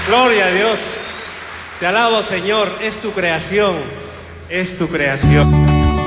Gloria a Dios. Te alabo, Señor. Es tu creación. Es tu creación.